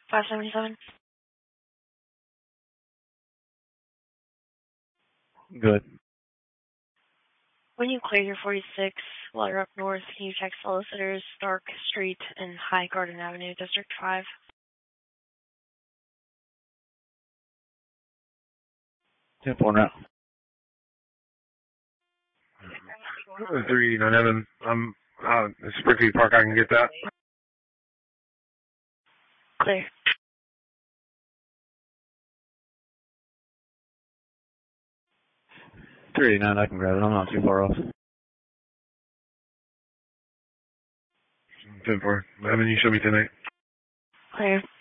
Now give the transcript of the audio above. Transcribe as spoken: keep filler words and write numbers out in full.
five seventy-seven. Good. When you clear your forty-six while you're up north, can you check Solicitors, Stark Street, and High Garden Avenue, District five? ten four now. three ninety-seven. I'm out at Springfield Park. I can get that. Clear. three eighty-nine, I can grab it. I'm not too far off. ten four. eleven, you show me ten eight. Clear.